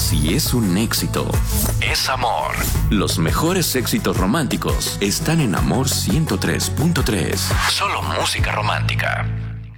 Si es un éxito, es amor. Los mejores éxitos románticos están en Amor 103.3. Solo música romántica.